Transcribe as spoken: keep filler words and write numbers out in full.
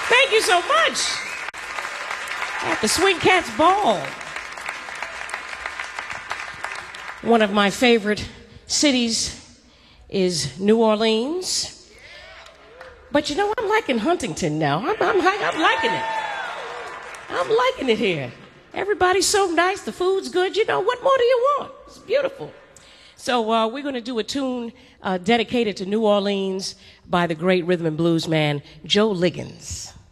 Thank you so much. At the Swing Cats Ball. One of my favorite cities is New Orleans. But you know, I'm liking Huntington now. I'm, I'm, I'm liking it. I'm liking it here. Everybody's so nice. The food's good. You know, what more do you want? It's beautiful. So uh, we're going to do a tune uh, dedicated to New Orleans by the great rhythm and blues man, Joe Liggins.